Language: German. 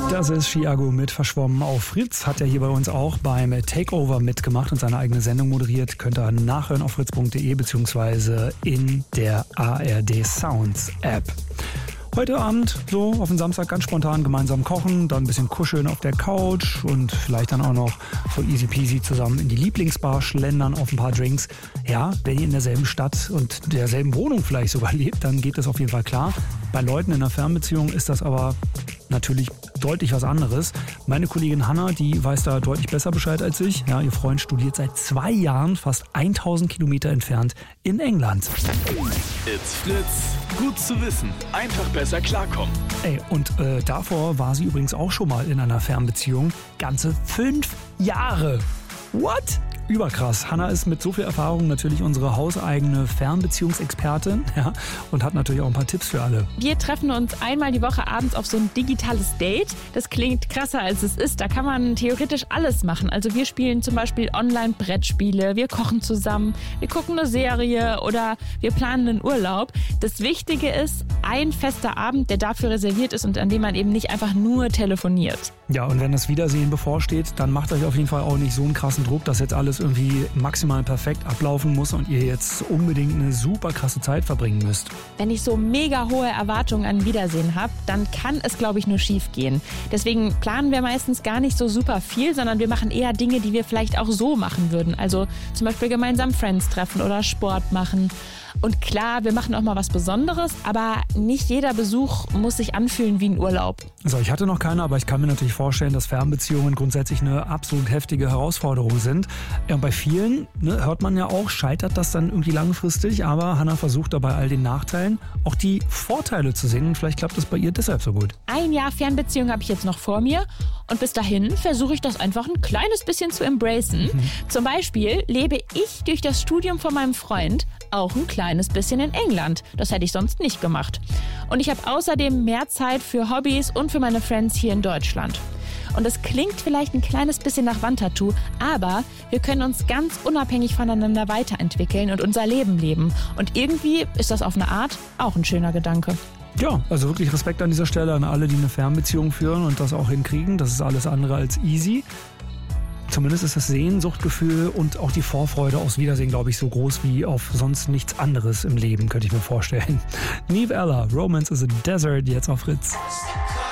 Das ist Chiago mit Verschwommen auf Fritz. Hat er hier bei uns auch beim Takeover mitgemacht und seine eigene Sendung moderiert. Könnt ihr nachhören auf fritz.de bzw. in der ARD Sounds App. Heute Abend, so auf den Samstag, ganz spontan gemeinsam kochen, dann ein bisschen kuscheln auf der Couch und vielleicht dann auch noch so easy peasy zusammen in die Lieblingsbar schlendern auf ein paar Drinks. Ja, wenn ihr in derselben Stadt und derselben Wohnung vielleicht sogar lebt, dann geht das auf jeden Fall klar. Bei Leuten in einer Fernbeziehung ist das aber natürlich deutlich was anderes. Meine Kollegin Hanna, die weiß da deutlich besser Bescheid als ich. Ja, ihr Freund studiert seit 2 Jahren fast 1000 Kilometer entfernt in England. It's Fritz. Gut zu wissen. Einfach besser klarkommen. Ey, und davor war sie übrigens auch schon mal in einer Fernbeziehung. Ganze 5 Jahre. What? Überkrass. Hanna ist mit so viel Erfahrung natürlich unsere hauseigene Fernbeziehungsexpertin, ja, und hat natürlich auch ein paar Tipps für alle. Wir treffen uns einmal die Woche abends auf so ein digitales Date. Das klingt krasser, als es ist. Da kann man theoretisch alles machen. Also wir spielen zum Beispiel Online-Brettspiele, wir kochen zusammen, wir gucken eine Serie oder wir planen einen Urlaub. Das Wichtige ist, ein fester Abend, der dafür reserviert ist und an dem man eben nicht einfach nur telefoniert. Ja, und wenn das Wiedersehen bevorsteht, dann macht euch auf jeden Fall auch nicht so einen krassen Druck, dass jetzt alles irgendwie maximal perfekt ablaufen muss und ihr jetzt unbedingt eine super krasse Zeit verbringen müsst. Wenn ich so mega hohe Erwartungen an Wiedersehen habe, dann kann es, glaube ich, nur schief gehen. Deswegen planen wir meistens gar nicht so super viel, sondern wir machen eher Dinge, die wir vielleicht auch so machen würden. Also zum Beispiel gemeinsam Friends treffen oder Sport machen. Und klar, wir machen auch mal was Besonderes, aber nicht jeder Besuch muss sich anfühlen wie ein Urlaub. So, ich hatte noch keine, aber ich kann mir natürlich vorstellen, dass Fernbeziehungen grundsätzlich eine absolut heftige Herausforderung sind. Ja, und bei vielen, hört man ja auch, scheitert das dann irgendwie langfristig, aber Hanna versucht dabei all den Nachteilen auch die Vorteile zu sehen und vielleicht klappt das bei ihr deshalb so gut. 1 Jahr Fernbeziehung habe ich jetzt noch vor mir und bis dahin versuche ich das einfach ein kleines bisschen zu embracen. Zum Beispiel lebe ich durch das Studium von meinem Freund auch ein kleines bisschen in England. Das hätte ich sonst nicht gemacht. Und ich habe außerdem mehr Zeit für Hobbys und für meine Friends hier in Deutschland. Und es klingt vielleicht ein kleines bisschen nach Wandtattoo, aber wir können uns ganz unabhängig voneinander weiterentwickeln und unser Leben leben. Und irgendwie ist das auf eine Art auch ein schöner Gedanke. Ja, also wirklich Respekt an dieser Stelle an alle, die eine Fernbeziehung führen und das auch hinkriegen. Das ist alles andere als easy. Zumindest ist das Sehnsuchtgefühl und auch die Vorfreude aufs Wiedersehen, glaube ich, so groß wie auf sonst nichts anderes im Leben, könnte ich mir vorstellen. Neve Ella, Romance is a Desert, jetzt auf Fritz.